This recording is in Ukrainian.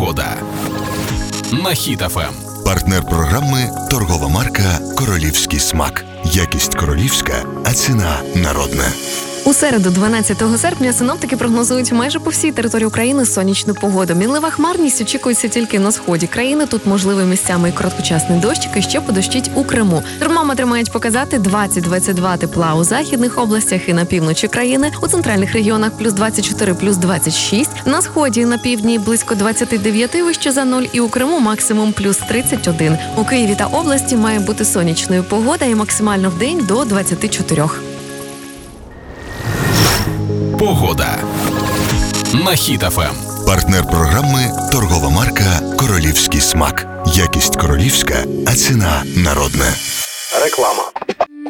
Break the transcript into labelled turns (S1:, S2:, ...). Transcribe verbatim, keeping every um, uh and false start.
S1: Погода на Хіт еф ем.
S2: Партнер програми – торгова марка «Королівський смак». Якість королівська, а ціна народна.
S3: У середу, дванадцятого серпня, синоптики прогнозують майже по всій території України сонячну погоду. Мінлива хмарність очікується тільки на сході країни. Тут можливий місцями і короткочасний дощик, і ще подощить у Криму. Термометри мають показати двадцять-двадцять два тепла у західних областях і на півночі країни. У центральних регіонах плюс двадцять чотири, плюс двадцять шість. На сході і на півдні близько двадцять дев'ять вище за нуль. І у Криму максимум плюс тридцять один. У Києві та області має бути сонячною погода і максимально в день до двадцять чотири.
S1: Погода на Хіт еф ем.
S2: Партнер програми – торгова марка «Королівський смак». Якість королівська, а ціна народна.
S4: Реклама.